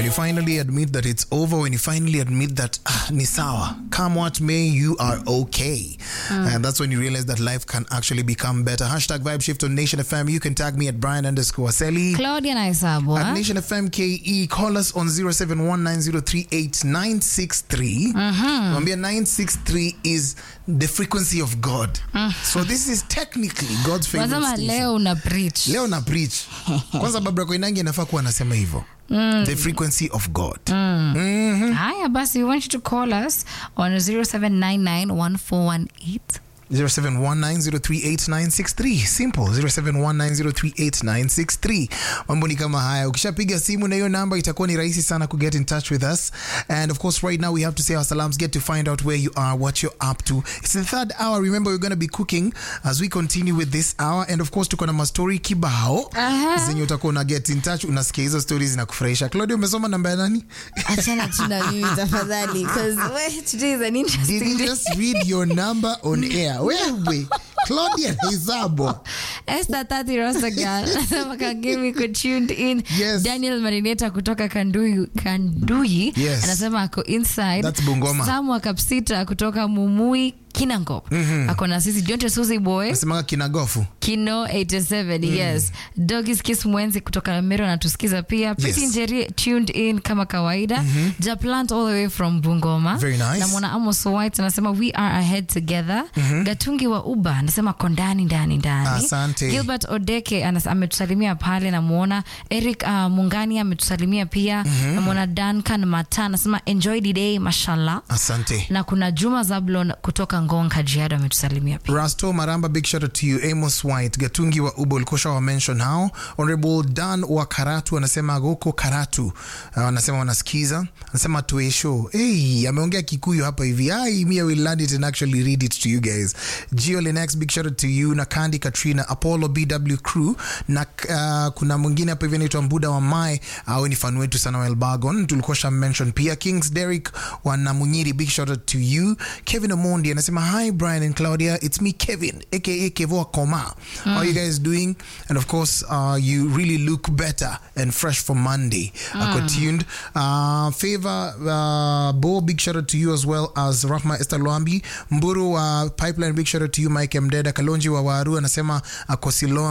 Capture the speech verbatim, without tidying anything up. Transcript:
When you finally admit that it's over, when you finally admit that ah, ni sawa, come what may, you are okay. Mm. And that's when you realize that life can actually become better. Hashtag Vibe Shift on Nation F M. You can tag me at Brian underscore Aseli. Claudia Naisabo. At Nation F M K E. Call us on zero seven one nine zero three eight nine six three. Mm-hmm. nine six three is the frequency of God. Mm. So this is technically God's favorite station. Leo na preach. Leo na preach. Kwanza Barbara Koinange inafaa kuwa anasema hivyo. Mm. The frequency of God. Mm. Mm-hmm. Haya basi, we want you to call us on zero seven nine nine one four one eight. zero seven one nine zero three eight nine six three. Simple. zero seven one nine zero three eight nine six three. Mambo ni kama haya. Ukishapiga simu na hiyo namba itakuwa ni rahisi sana ku get in touch with us. And of course right now we have to say our salams, get to find out where you are, what you're up to. It's the third hour. Remember we're going to be cooking as we continue with this hour. And of course tuko na mastori kibao. Uh-huh. Zenye utakuwa una get in touch, unasikia hizo stories na kufurahisha. Claudia, umesoma namba ya nani? Achana tuna mimi tafadhali, because today is an interesting Did you day. just read your number on air? Wewe Claudia Naisabo. Esther thirty Rosa girl. Nasema kagemi ku tuned in. Yes. Daniel Marineta kutoka Kanduyi Kanduyi. Yes. Anasema ako inside. That's Bungoma. Samu Kapsita kutoka Mumui Kinango. Mm-hmm. Ako na sisi Jonte Suzy Boy. Nasema Kinagofu. Kino eighty-seven. Mm. Yes. Doggies Kiss Mwenzi kutoka Meru anatusikiza pia. Pretty Yes. Njeri tuned in kama kawaida. Mm-hmm. Japlant all the way from Bungoma. Very nice. Na mwana Amos White anasema we are ahead together. Mm-hmm. Gatungi wa Uba anasema kondani ndani ndani. Asante. Gilbert Odeke ametusalimia pale, na muona Eric uh, Mungani ametusalimia pia. Mm-hmm. Na muona Duncan Mata anasema enjoy the day mashallah. Asante. Na kuna Juma Zablon kutoka Ngong Kajiado ametusalimia pia. Rasto Maramba, big shout out to you. Amos White, Gatungi wa Uba ulikosha wa mention how. Honorable Dan wa Karatu anasema goko Karatu. Uh, anasema wanasikiza. Anasema tuwe show. Hey, ameongea Kikuyu hapa hivi. Ai, me I will learn it and actually read it to you guys. Gio Linex, big shout out to you. Na Candy Katrina, Apollo B W Crew. Na uh, kuna mwingine hapa hivi anaitwa Mbuda wa Mai. Au uh, ni fan wetu sana wa Elbagon. Tulikosha mention pia. Kings Derek wa Namunyiri, big shout out to you. Kevin Omondi anasema hi Brian and Claudia, it's me Kevin aka Kevo Koma. Mm. How are you guys doing? And of course uh, you really look better and fresh for Monday. Mm. Uh, tuned. Uh, favor uh, Bo, big shout out to you as well as Rahma Esther Loambi. Mburu wa uh, Pipeline, big shout out to you Mike Mdeda. Kalonji wa Waru anasema uh, Kosilo